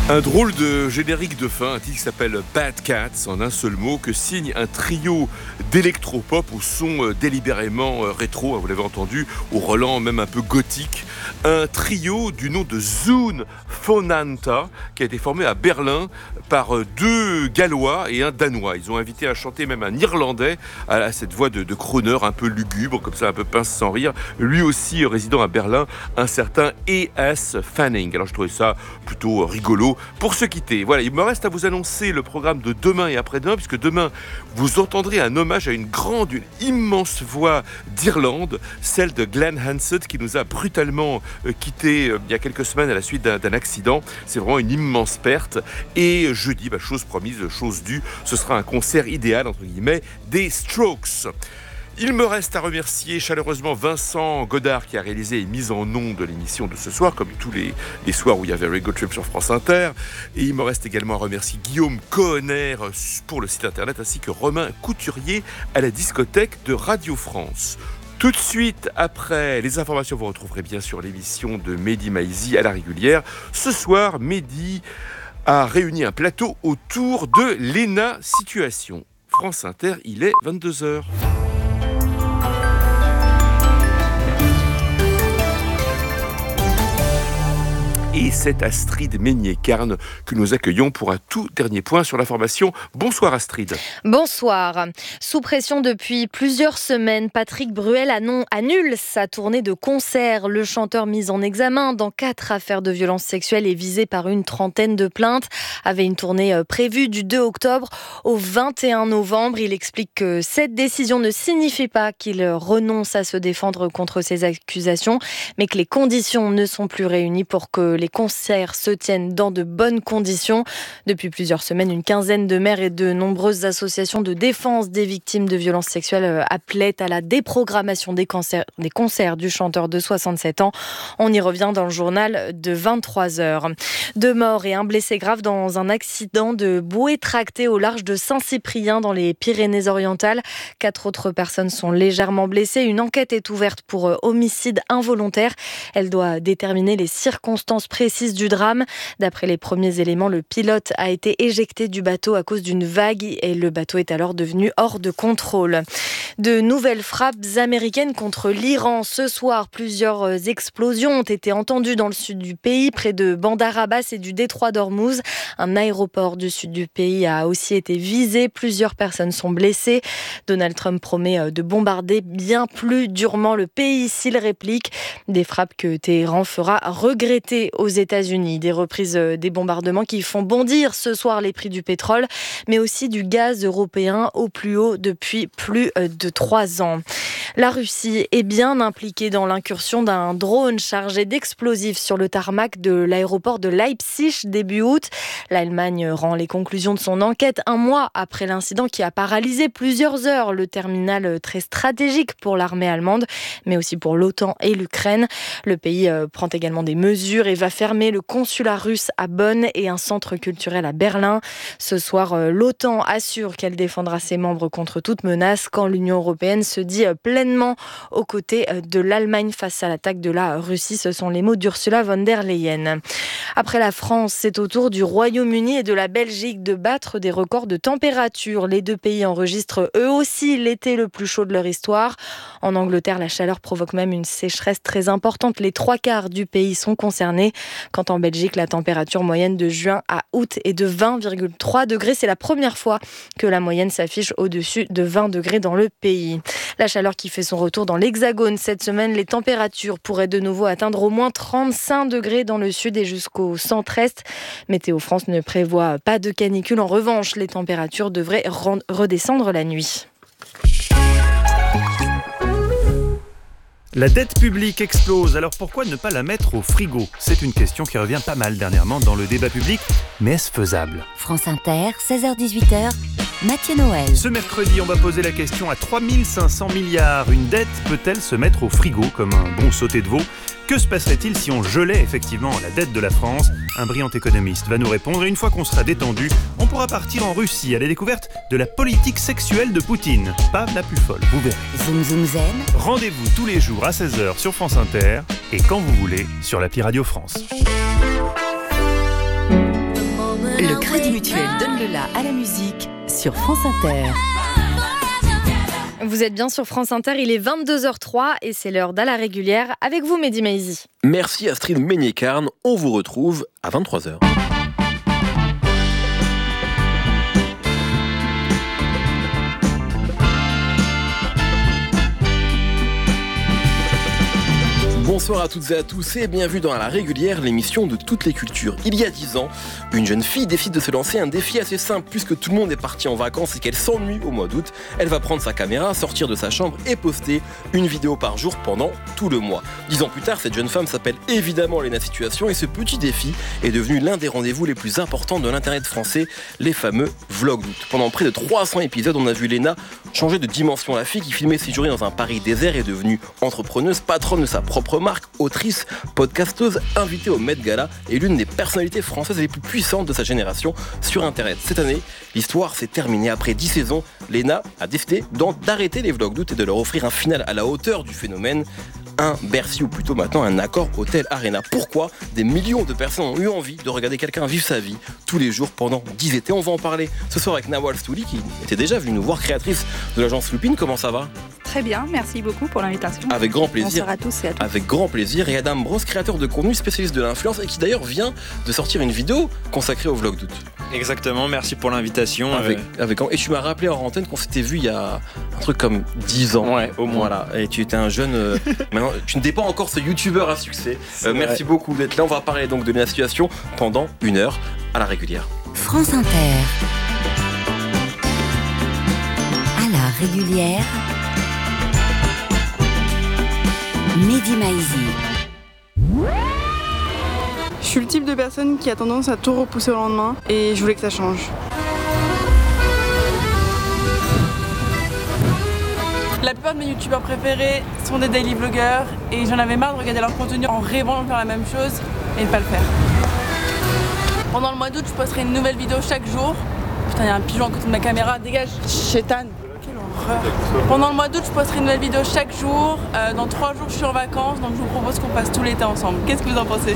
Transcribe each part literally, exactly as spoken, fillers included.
Un drôle de générique de fin, un titre qui s'appelle Bad Cats, en un seul mot, que signe un trio d'électropop au son délibérément rétro, vous l'avez entendu, au relent même un peu gothique. Un trio du nom de Zoon Phonanta, qui a été formé à Berlin par deux Gallois et un Danois. Ils ont invité à chanter même un Irlandais à cette voix de, de crooner un peu lugubre, comme ça un peu pince sans rire. Lui aussi résidant à Berlin, un certain E S Fanning. Alors je trouvais ça plutôt rigolo. Pour se quitter, voilà, il me reste à vous annoncer le programme de demain et après-demain, puisque demain, vous entendrez un hommage à une grande, une immense voix d'Irlande, celle de Glen Hansard, qui nous a brutalement euh, quittés euh, il y a quelques semaines à la suite d'un, d'un accident. C'est vraiment une immense perte. Et jeudi, bah, chose promise, chose due, ce sera un concert idéal, entre guillemets, des Strokes. Il me reste à remercier chaleureusement Vincent Godard qui a réalisé et mis en ondes de l'émission de ce soir, comme tous les, les soirs où il y a Very Good Trip sur France Inter. Et il me reste également à remercier Guillaume Cohenner pour le site internet, ainsi que Romain Couturier à la discothèque de Radio France. Tout de suite après les informations, vous retrouverez bien sûr l'émission de Mehdi Maizi à la régulière. Ce soir, Mehdi a réuni un plateau autour de l'E N A Situation. France Inter, il est vingt-deux heures. Et c'est Astrid Meignet-Carne que nous accueillons pour un tout dernier point sur l'information. Bonsoir Astrid. Bonsoir. Sous pression depuis plusieurs semaines, Patrick Bruel annule sa tournée de concert. Le chanteur mis en examen dans quatre affaires de violences sexuelles et visé par une trentaine de plaintes avait une tournée prévue du deux octobre au vingt et un novembre. Il explique que cette décision ne signifie pas qu'il renonce à se défendre contre ces accusations, mais que les conditions ne sont plus réunies pour que les Les concerts se tiennent dans de bonnes conditions. Depuis plusieurs semaines, une quinzaine de maires et de nombreuses associations de défense des victimes de violences sexuelles appelaient à la déprogrammation des concerts, des concerts du chanteur de soixante-sept ans. On y revient dans le journal de vingt-trois heures. Deux morts et un blessé grave dans un accident de bouée tractée au large de Saint-Cyprien dans les Pyrénées-Orientales. Quatre autres personnes sont légèrement blessées. Une enquête est ouverte pour homicide involontaire. Elle doit déterminer les circonstances précise du drame. D'après les premiers éléments, le pilote a été éjecté du bateau à cause d'une vague et le bateau est alors devenu hors de contrôle. De nouvelles frappes américaines contre l'Iran. Ce soir, plusieurs explosions ont été entendues dans le sud du pays, près de Bandar Abbas et du détroit d'Ormuz. Un aéroport du sud du pays a aussi été visé. Plusieurs personnes sont blessées. Donald Trump promet de bombarder bien plus durement le pays s'il réplique. Des frappes que Téhéran fera regretter aux États-Unis. Des reprises des bombardements qui font bondir ce soir les prix du pétrole, mais aussi du gaz européen au plus haut depuis plus de trois ans. La Russie est bien impliquée dans l'incursion d'un drone chargé d'explosifs sur le tarmac de l'aéroport de Leipzig début août. L'Allemagne rend les conclusions de son enquête un mois après l'incident qui a paralysé plusieurs heures le terminal très stratégique pour l'armée allemande, mais aussi pour l'OTAN et l'Ukraine. Le pays prend également des mesures et va fermer le consulat russe à Bonn et un centre culturel à Berlin. Ce soir, l'OTAN assure qu'elle défendra ses membres contre toute menace quand l'Union européenne se dit pleinement aux côtés de l'Allemagne face à l'attaque de la Russie. Ce sont les mots d'Ursula von der Leyen. Après la France, c'est au tour du Royaume-Uni et de la Belgique de battre des records de température. Les deux pays enregistrent eux aussi l'été le plus chaud de leur histoire. En Angleterre, la chaleur provoque même une sécheresse très importante. Les trois quarts du pays sont concernés. Quant en Belgique, la température moyenne de juin à août est de vingt virgule trois degrés. C'est la première fois que la moyenne s'affiche au-dessus de vingt degrés dans le pays. La chaleur qui fait son retour dans l'Hexagone. Cette semaine, les températures pourraient de nouveau atteindre au moins trente-cinq degrés dans le sud et jusqu'au centre-est. Météo France ne prévoit pas de canicule. En revanche, les températures devraient redescendre la nuit. La dette publique explose, alors pourquoi ne pas la mettre au frigo ? C'est une question qui revient pas mal dernièrement dans le débat public, mais est-ce faisable ? France Inter, seize heures dix-huit heures, Mathieu Noël. Ce mercredi, on va poser la question à trois mille cinq cents milliards. Une dette peut-elle se mettre au frigo comme un bon sauté de veau ? Que se passerait-il si on gelait effectivement la dette de la France ? Un brillant économiste va nous répondre et une fois qu'on sera détendu, on pourra partir en Russie à la découverte de la politique sexuelle de Poutine. Pas la plus folle, vous verrez. Zoom Zoom Zen. Rendez-vous tous les jours à seize heures sur France Inter et quand vous voulez sur l'appli Radio France. Mutuelle donne le la à la musique sur France Inter. Vous êtes bien sur France Inter, il est vingt-deux heures trois et c'est l'heure d'À la régulière avec vous, Mehdi Maizi. Merci Astrid Meignet-Carne, on vous retrouve à vingt-trois heures. Bonsoir à toutes et à tous et bienvenue dans La Régulière, l'émission de toutes les cultures. Il y a dix ans, une jeune fille décide de se lancer un défi assez simple puisque tout le monde est parti en vacances et qu'elle s'ennuie au mois d'août. Elle va prendre sa caméra, sortir de sa chambre et poster une vidéo par jour pendant tout le mois. Dix ans plus tard, cette jeune femme s'appelle évidemment Léna Situation et ce petit défi est devenu l'un des rendez-vous les plus importants de l'internet français, les fameux vlogs d'août. Pendant près de trois cents épisodes, on a vu Léna changer de dimension. La fille qui filmait ses journées dans un Paris désert est devenue entrepreneuse, patronne de sa propre marque, autrice, podcasteuse, invitée au Met Gala et l'une des personnalités françaises les plus puissantes de sa génération sur Internet. Cette année, l'histoire s'est terminée. Après dix saisons, Léna a décidé d'arrêter les vlogs d'août et de leur offrir un final à la hauteur du phénomène. Un Bercy ou plutôt maintenant un Accor Hotel Arena. Pourquoi des millions de personnes ont eu envie de regarder quelqu'un vivre sa vie tous les jours pendant dix étés? On va en parler ce soir avec Nawal Stouli qui était déjà venue nous voir, créatrice de l'agence Lupine. Comment ça va? Très bien, merci beaucoup pour l'invitation. Avec grand plaisir. Bonsoir à tous et à toutes. Avec grand plaisir. Et Adam Bros, créateur de contenu, spécialiste de l'influence et qui d'ailleurs vient de sortir une vidéo consacrée au vlog d'août. Exactement, merci pour l'invitation. Avec, euh... avec, et tu m'as rappelé en antenne qu'on s'était vu il y a un truc comme dix ans. Ouais, au moins. Voilà. Et tu étais un jeune. Euh, maintenant, tu n'étais pas encore ce youtubeur à succès. Euh, merci beaucoup d'être là. On va parler donc de la situation pendant une heure à la régulière. France Inter. À la régulière. Mehdi Maizi. Je suis le type de personne qui a tendance à tout repousser au lendemain et je voulais que ça change. La plupart de mes youtubeurs préférés sont des daily vloggers et j'en avais marre de regarder leur contenu en rêvant de faire la même chose et de pas le faire. Pendant le mois d'août, je posterai une nouvelle vidéo chaque jour. Putain, il y a un pigeon à côté de ma caméra, dégage, chétane. Quelle horreur. Pendant le mois d'août, je posterai une nouvelle vidéo chaque jour. Euh, dans trois jours, je suis en vacances, donc je vous propose qu'on passe tout l'été ensemble. Qu'est-ce que vous en pensez ?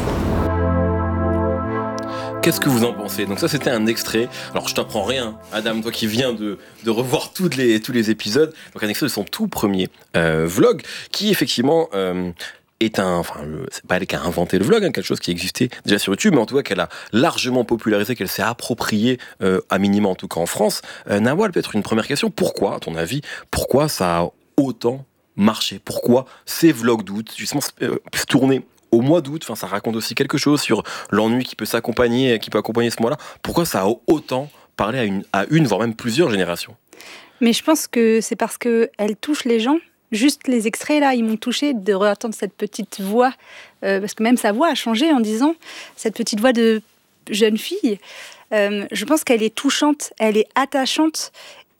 Qu'est-ce que vous en pensez? Donc ça c'était un extrait, alors je t'apprends rien Adam, toi qui viens de, de revoir toutes les, tous les épisodes, donc un extrait de son tout premier euh, vlog qui effectivement euh, est un, enfin le, c'est pas elle qui a inventé le vlog, hein, quelque chose qui existait déjà sur YouTube, mais en tout cas qu'elle a largement popularisé, qu'elle s'est appropriée euh, à minima en tout cas en France. euh, Nawal, peut-être une première question, pourquoi à ton avis, pourquoi ça a autant marché? Pourquoi ces vlogs d'août justement euh, peuvent tourner au mois d'août? Enfin, ça raconte aussi quelque chose sur l'ennui qui peut s'accompagner, qui peut accompagner ce mois-là. Pourquoi ça a autant parlé à une, à une, voire même plusieurs générations? Mais je pense que c'est parce qu'elle touche les gens. Juste les extraits là, ils m'ont touchée de réentendre cette petite voix, euh, parce que même sa voix a changé en disant cette petite voix de jeune fille. Euh, je pense qu'elle est touchante, elle est attachante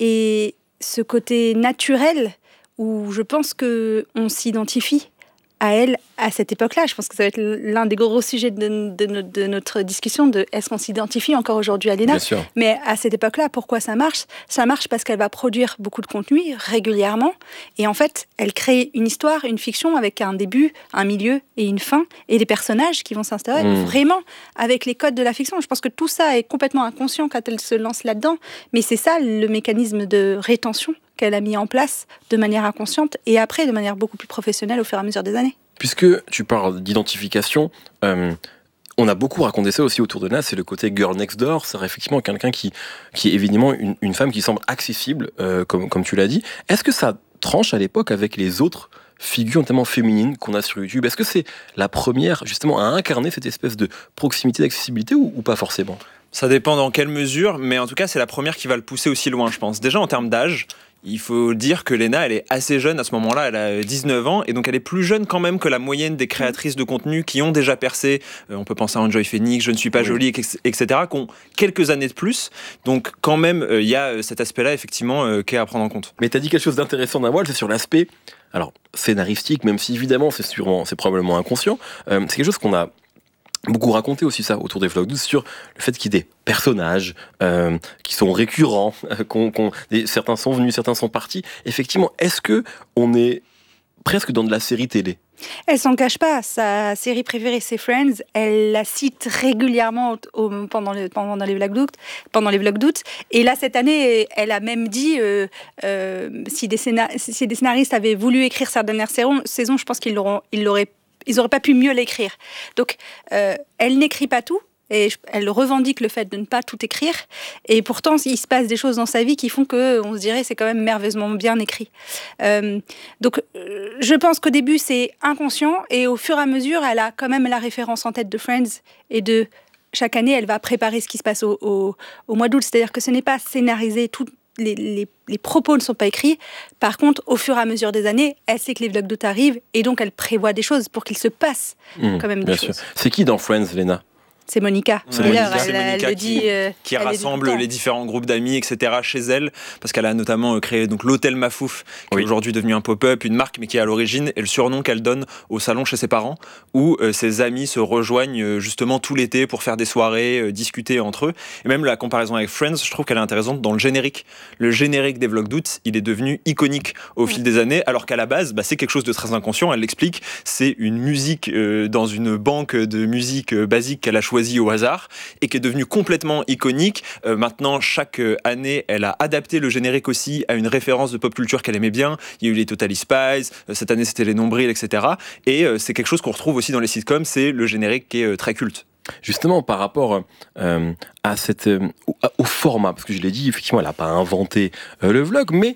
et ce côté naturel où je pense que on s'identifie à elle à cette époque-là. Je pense que ça va être l'un des gros sujets de, de, de, de notre discussion de est-ce qu'on s'identifie encore aujourd'hui à Léna. Bien sûr. Mais à cette époque-là, pourquoi ça marche? Ça marche parce qu'elle va produire beaucoup de contenu régulièrement et en fait, elle crée une histoire, une fiction avec un début, un milieu et une fin et des personnages qui vont s'instaurer mmh. vraiment avec les codes de la fiction. Je pense que tout ça est complètement inconscient quand elle se lance là-dedans, mais c'est ça le mécanisme de rétention qu'elle a mis en place de manière inconsciente et après de manière beaucoup plus professionnelle au fur et à mesure des années. Puisque tu parles d'identification, euh, on a beaucoup raconté ça aussi autour de Léna, c'est le côté girl next door, c'est effectivement quelqu'un qui, qui est évidemment une, une femme qui semble accessible, euh, comme, comme tu l'as dit. Est-ce que ça tranche à l'époque avec les autres figures notamment féminines qu'on a sur YouTube? Est-ce que c'est la première justement à incarner cette espèce de proximité, d'accessibilité ou, ou pas forcément? Ça dépend dans quelle mesure, mais en tout cas c'est la première qui va le pousser aussi loin, je pense. Déjà en termes d'âge, il faut dire que Léna, elle est assez jeune à ce moment-là, elle a dix-neuf ans, et donc elle est plus jeune quand même que la moyenne des créatrices de contenu qui ont déjà percé, euh, on peut penser à Enjoy Phoenix, Je ne suis pas jolie, et cetera, qui ont quelques années de plus, donc quand même, il euh, y a cet aspect-là, effectivement, euh, qui est à prendre en compte. Mais tu as dit quelque chose d'intéressant, Nawal, c'est sur l'aspect, alors, scénaristique, même si évidemment, c'est, sûrement, c'est probablement inconscient, euh, c'est quelque chose qu'on a beaucoup raconté aussi ça autour des vlogs douze sur le fait qu'il y ait des personnages euh, qui sont récurrents, euh, qu'on, qu'on, des, certains sont venus, certains sont partis. Effectivement, est-ce que on est presque dans de la série télé? Elle s'en cache pas. Sa série préférée, c'est Friends. Elle la cite régulièrement au, au, pendant, le, pendant les vlogs d'août. Pendant les vlogs d'août. Et là, cette année, elle a même dit euh, euh, si, des scénar- si des scénaristes avaient voulu écrire sa dernière saison, saison je pense qu'ils l'auront, ils l'auraient, ils n'auraient pas pu mieux l'écrire. Donc, euh, elle n'écrit pas tout. Et elle revendique le fait de ne pas tout écrire. Et pourtant, il se passe des choses dans sa vie qui font qu'on se dirait c'est quand même merveilleusement bien écrit. Euh, donc, je pense qu'au début, c'est inconscient. Et au fur et à mesure, elle a quand même la référence en tête de Friends. Et de chaque année, elle va préparer ce qui se passe au, au, au mois d'août. C'est-à-dire que ce n'est pas scénarisé. Tout, les, les, les propos ne sont pas écrits. Par contre, au fur et à mesure des années, elle sait que les vlogs d'août arrivent. Et donc, elle prévoit des choses pour qu'il se passe mmh, quand même des choses. Sûr. C'est qui dans Friends, Léna ? C'est Monica. C'est Monica, elle, c'est Monica elle, elle qui, dit, euh, qui elle rassemble les différents groupes d'amis, et cetera chez elle, parce qu'elle a notamment créé donc l'hôtel Mafouf, qui oui. est aujourd'hui devenu un pop-up, une marque, mais qui à l'origine est le surnom qu'elle donne au salon chez ses parents, où euh, ses amis se rejoignent euh, justement tout l'été pour faire des soirées, euh, discuter entre eux. Et même la comparaison avec Friends, je trouve qu'elle est intéressante dans le générique. Le générique des vlogs d'août, il est devenu iconique au oui. fil des années, alors qu'à la base, bah, c'est quelque chose de très inconscient. Elle l'explique, c'est une musique euh, dans une banque de musique euh, basique qu'elle a choisie au hasard, et qui est devenue complètement iconique. Euh, maintenant, chaque année, elle a adapté le générique aussi à une référence de pop culture qu'elle aimait bien. Il y a eu les Totally Spies, euh, cette année c'était les Nombrils, et cetera. Et euh, c'est quelque chose qu'on retrouve aussi dans les sitcoms, c'est le générique qui est euh, très culte. Justement, par rapport euh, à cette, euh, au, au format, parce que je l'ai dit, effectivement, elle n'a pas inventé euh, le vlog, mais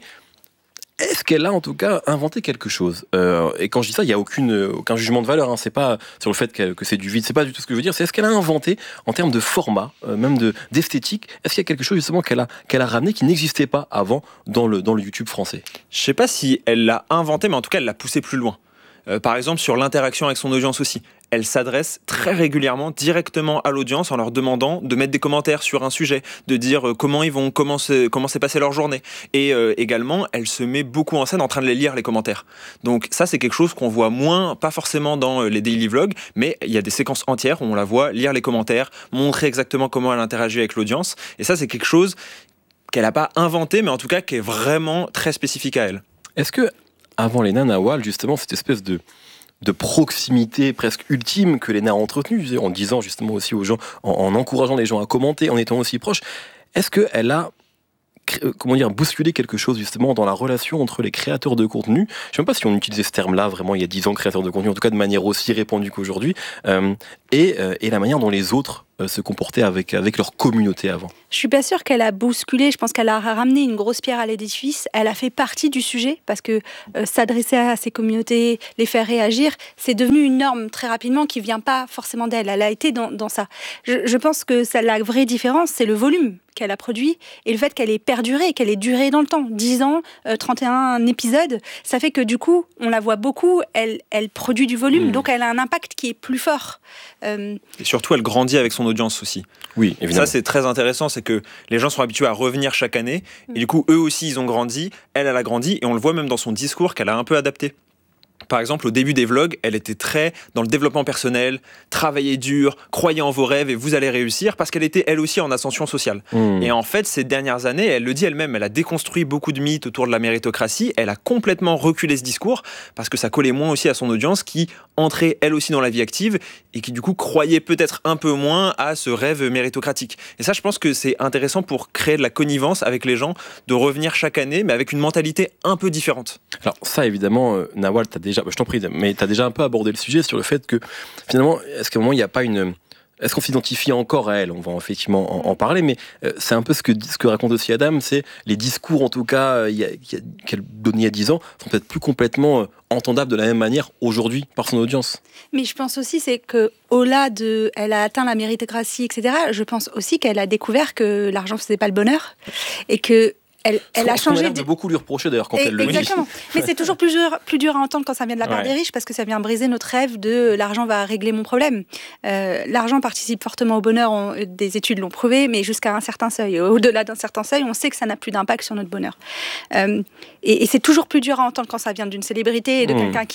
est-ce qu'elle a en tout cas inventé quelque chose euh, Et quand je dis ça, il n'y a aucune, aucun jugement de valeur, hein, c'est pas sur le fait que c'est du vide, c'est pas du tout ce que je veux dire, c'est est-ce qu'elle a inventé en termes de format, euh, même de, d'esthétique, est-ce qu'il y a quelque chose justement qu'elle a, qu'elle a ramené qui n'existait pas avant dans le, dans le YouTube français ? Je sais pas si elle l'a inventé, mais en tout cas elle l'a poussé plus loin. Euh, par exemple sur l'interaction avec son audience aussi. Elle s'adresse très régulièrement directement à l'audience en leur demandant de mettre des commentaires sur un sujet, de dire euh, comment ils vont, comment, c'est, comment s'est passée leur journée. Et euh, également, elle se met beaucoup en scène en train de les lire, les commentaires. Donc ça, c'est quelque chose qu'on voit moins, pas forcément dans les daily vlogs, mais il y a des séquences entières où on la voit lire les commentaires, montrer exactement comment elle interagit avec l'audience. Et ça, c'est quelque chose qu'elle n'a pas inventé, mais en tout cas qui est vraiment très spécifique à elle. Est-ce que, avant Léna Nawal, justement, cette espèce de de proximité presque ultime que Léna a entretenue, en disant justement aussi aux gens, en, en encourageant les gens à commenter, en étant aussi proche, est-ce qu'elle a, comment dire, bousculé quelque chose justement dans la relation entre les créateurs de contenu ? Je ne sais même pas si on utilisait ce terme-là vraiment il y a dix ans, créateurs de contenu, en tout cas de manière aussi répandue qu'aujourd'hui, euh, et, euh, et la manière dont les autres euh, se comportaient avec, avec leur communauté avant. Je suis pas sûre qu'elle a bousculé, je pense qu'elle a ramené une grosse pierre à l'édifice, elle a fait partie du sujet, parce que euh, s'adresser à ces communautés, les faire réagir, c'est devenu une norme très rapidement qui vient pas forcément d'elle, elle a été dans, dans ça. Je, je pense que ça, la vraie différence, c'est le volume qu'elle a produit et le fait qu'elle ait perduré, qu'elle ait duré dans le temps. dix ans, euh, trente et un épisodes, ça fait que du coup, on la voit beaucoup, elle, elle produit du volume, mmh. donc elle a un impact qui est plus fort. Euh... Et surtout, elle grandit avec son audience aussi. Oui, évidemment. Ça, c'est très intéressant, c'est que les gens sont habitués à revenir chaque année, mmh. et du coup, eux aussi, ils ont grandi, elle, elle a grandi, et on le voit même dans son discours qu'elle a un peu adapté. Par exemple, au début des vlogs, elle était très dans le développement personnel, travaillez dur, croyez en vos rêves et vous allez réussir, parce qu'elle était elle aussi en ascension sociale. Mmh. Et en fait, ces dernières années, elle le dit elle-même, elle a déconstruit beaucoup de mythes autour de la méritocratie, elle a complètement reculé ce discours, parce que ça collait moins aussi à son audience qui entrait elle aussi dans la vie active et qui du coup croyait peut-être un peu moins à ce rêve méritocratique. Et ça, je pense que c'est intéressant pour créer de la connivence avec les gens, de revenir chaque année, mais avec une mentalité un peu différente. Alors ça, évidemment, euh, Nawal, t'as déjà, je t'en prie, mais tu as déjà un peu abordé le sujet sur le fait que finalement, est-ce qu'à un moment il n'y a pas une, est-ce qu'on s'identifie encore à elle ? On va effectivement en, en parler, mais euh, c'est un peu ce que, ce que raconte aussi Adam, c'est les discours en tout cas euh, y a, y a, qu'elle donnait il y a dix ans sont peut-être plus complètement euh, entendables de la même manière aujourd'hui par son audience. Mais je pense aussi c'est que au-delà de, elle a atteint la méritocratie, et cetera. Je pense aussi qu'elle a découvert que l'argent faisait pas le bonheur et que Elle, elle a changé. On a l'air de beaucoup lui reprocher d'ailleurs quand et, elle le dit. Exactement. Mais c'est toujours plus dur, plus dur à entendre quand ça vient de la part ouais. des riches parce que ça vient briser notre rêve de l'argent va régler mon problème. Euh, l'argent participe fortement au bonheur, on, des études l'ont prouvé, mais jusqu'à un certain seuil. Au-delà d'un certain seuil, on sait que ça n'a plus d'impact sur notre bonheur. Euh, et, et c'est toujours plus dur à entendre quand ça vient d'une célébrité et de mmh. quelqu'un qui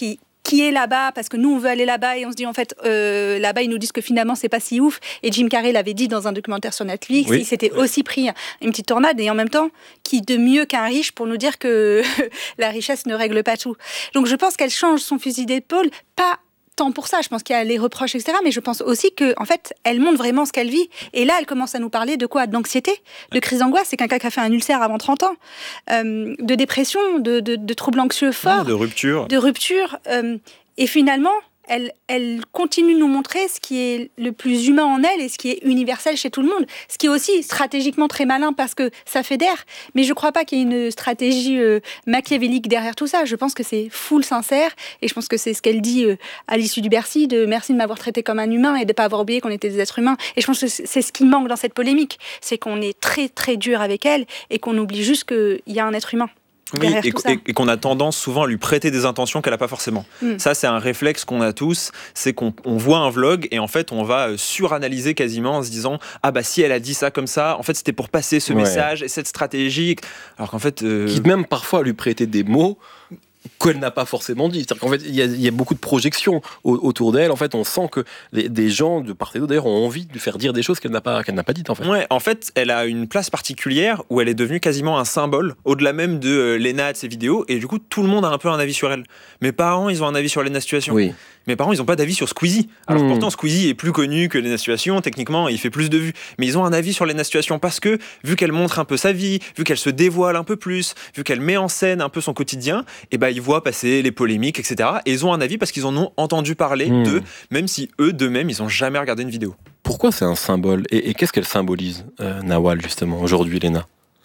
qui est là-bas, parce que nous, on veut aller là-bas, et on se dit, en fait, euh, là-bas, ils nous disent que finalement, c'est pas si ouf. Et Jim Carrey l'avait dit dans un documentaire sur Netflix, oui. il s'était oui. aussi pris une petite tornade, et en même temps, qui de mieux qu'un riche pour nous dire que la richesse ne règle pas tout. Donc, je pense qu'elle change son fusil d'épaule, pas tant pour ça, je pense qu'il y a les reproches, et cetera. Mais je pense aussi qu'en en fait, elle montre vraiment ce qu'elle vit. Et là, elle commence à nous parler de quoi ? D'anxiété, de crise d'angoisse. C'est quelqu'un qui a fait un ulcère avant trente ans, euh, de dépression, de, de, de troubles anxieux forts. De rupture. De rupture. Euh, et finalement, elle, elle continue de nous montrer ce qui est le plus humain en elle et ce qui est universel chez tout le monde. Ce qui est aussi stratégiquement très malin parce que ça fédère. Mais je ne crois pas qu'il y ait une stratégie euh, machiavélique derrière tout ça. Je pense que c'est full sincère et je pense que c'est ce qu'elle dit euh, à l'issue du Bercy, de merci de m'avoir traité comme un humain et de ne pas avoir oublié qu'on était des êtres humains. Et je pense que c'est ce qui manque dans cette polémique. C'est qu'on est très très dur avec elle et qu'on oublie juste qu'il y a un être humain. Oui, et, et, et qu'on a tendance souvent à lui prêter des intentions qu'elle n'a pas forcément. Mm. Ça, c'est un réflexe qu'on a tous, c'est qu'on on voit un vlog et en fait, on va suranalyser quasiment en se disant « Ah bah si elle a dit ça comme ça, en fait, c'était pour passer ce ouais. message et cette stratégie. » Alors qu'en fait... Euh... Quitte même parfois à lui prêter des mots qu'elle n'a pas forcément dit. C'est-à-dire qu'en fait, il y, y a beaucoup de projections au, autour d'elle. En fait, on sent que les, des gens de part et d'autre, d'ailleurs, ont envie de lui faire dire des choses qu'elle n'a pas, qu'elle n'a pas dites, en fait. Ouais, en fait, elle a une place particulière où elle est devenue quasiment un symbole, au-delà même de euh, Léna, de ses vidéos, et du coup, tout le monde a un peu un avis sur elle. Mes parents, ils ont un avis sur Léna Situation. Oui. Mes parents, ils n'ont pas d'avis sur Squeezie. Alors mmh. pourtant, Squeezie est plus connu que Léna Situation, techniquement, il fait plus de vues. Mais ils ont un avis sur Léna Situation parce que, vu qu'elle montre un peu sa vie, vu qu'elle se dévoile un peu plus, vu qu'elle met en scène un peu son quotidien, et ben, ils voient passer les polémiques, et cetera. Et ils ont un avis parce qu'ils en ont entendu parler mmh. d'eux, même si eux, d'eux-mêmes, ils n'ont jamais regardé une vidéo. Pourquoi c'est un symbole ? Et, et qu'est-ce qu'elle symbolise, euh, Nawal, justement, aujourd'hui, Léna ?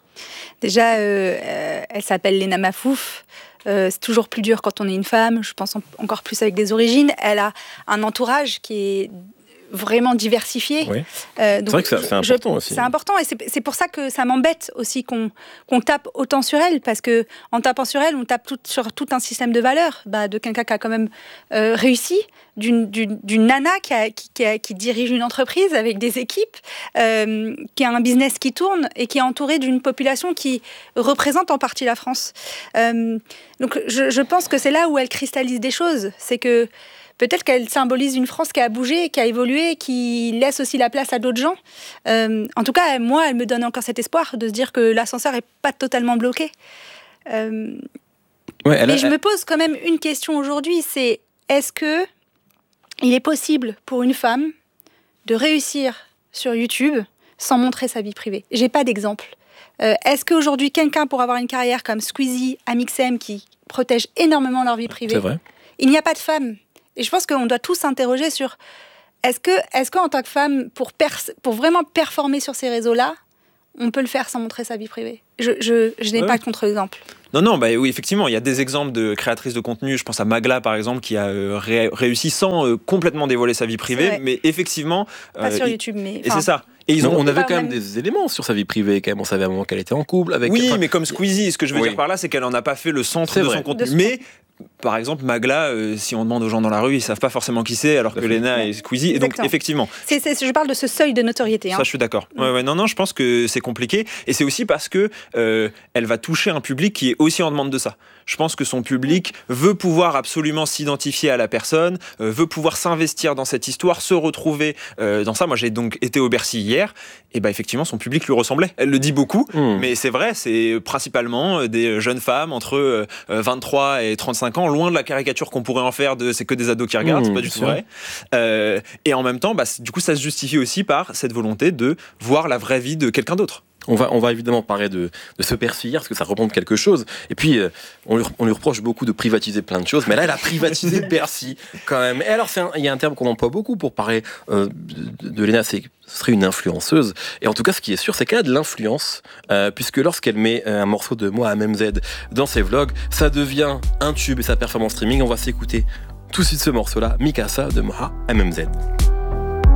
Déjà, euh, euh, elle s'appelle Léna Mafouf. Euh, c'est toujours plus dur quand on est une femme, je pense en, encore plus avec des origines. Elle a un entourage qui est vraiment diversifié. Oui. Euh, donc, c'est vrai que c'est, c'est important je, aussi. C'est important et c'est, c'est pour ça que ça m'embête aussi qu'on, qu'on tape autant sur elle, parce qu'en tapant sur elle, on tape tout, sur tout un système de valeurs, bah, de quelqu'un qui a quand même euh, réussi, d'une, d'une, d'une nana qui, a, qui, qui, a, qui dirige une entreprise avec des équipes, euh, qui a un business qui tourne et qui est entourée d'une population qui représente en partie la France. Euh, donc je, je pense que c'est là où elle cristallise des choses, c'est que peut-être qu'elle symbolise une France qui a bougé, qui a évolué, qui laisse aussi la place à d'autres gens. Euh, en tout cas, moi, elle me donne encore cet espoir de se dire que l'ascenseur n'est pas totalement bloqué. Euh, ouais, elle a, mais je elle... me pose quand même une question aujourd'hui, c'est est-ce que il est possible pour une femme de réussir sur YouTube sans montrer sa vie privée ? J'ai pas d'exemple. Euh, est-ce qu'aujourd'hui, quelqu'un pour avoir une carrière comme Squeezie, Amixem, qui protège énormément leur vie privée, c'est vrai. Il n'y a pas de femme. Et je pense qu'on doit tous s'interroger sur est-ce que, est-ce qu'en tant que femme, pour, pers- pour vraiment performer sur ces réseaux-là, on peut le faire sans montrer sa vie privée ? Je, je, je n'ai ouais. pas de contre-exemple. Non, non, bah oui, effectivement, il y a des exemples de créatrices de contenu. Je pense à Magla, par exemple, qui a euh, ré- réussi sans euh, complètement dévoiler sa vie privée, mais effectivement... Pas euh, sur YouTube, mais... Et c'est ça. Et ils non, ont... On avait quand même des éléments sur sa vie privée, quand même. On savait à un moment qu'elle était en couple avec... Oui, enfin... mais comme Squeezie, ce que je veux oui. dire par là, c'est qu'elle n'en a pas fait le centre c'est de vrai. son contenu. De mais... Par exemple, Magla, euh, si on demande aux gens dans la rue, ils ne savent pas forcément qui c'est, alors que Léna et Squeezie. Et donc, effectivement. C'est, c'est, je parle de ce seuil de notoriété. Hein. Ça, je suis d'accord. Ouais, ouais, non, non, je pense que c'est compliqué. Et c'est aussi parce qu'elle euh, va toucher un public qui est aussi en demande de ça. Je pense que son public veut pouvoir absolument s'identifier à la personne, euh, veut pouvoir s'investir dans cette histoire, se retrouver euh, dans ça. Moi, j'ai donc été au Bercy hier, et bah, effectivement, son public lui ressemblait. Elle le dit beaucoup, mmh. mais c'est vrai, c'est principalement des jeunes femmes entre euh, vingt-trois et trente-cinq ans, loin de la caricature qu'on pourrait en faire de c'est que des ados qui regardent, mmh, c'est pas du tout vrai. Euh, et en même temps, bah, du coup, ça se justifie aussi par cette volonté de voir la vraie vie de quelqu'un d'autre. On va, on va évidemment parler de, de ce Bercy hier, parce que ça représente quelque chose. Et puis, euh, on, lui, on lui reproche beaucoup de privatiser plein de choses, mais là, elle a privatisé Bercy, quand même. Et alors, c'est un, il y a un terme qu'on emploie beaucoup pour parler euh, de, de Léna, c'est ce serait une influenceuse. Et en tout cas, ce qui est sûr, c'est qu'elle a de l'influence, euh, puisque lorsqu'elle met un morceau de Moi à M M Z dans ses vlogs, ça devient un tube et ça performe en streaming. On va s'écouter tout de suite ce morceau-là, Mikasa de Moi à M M Z.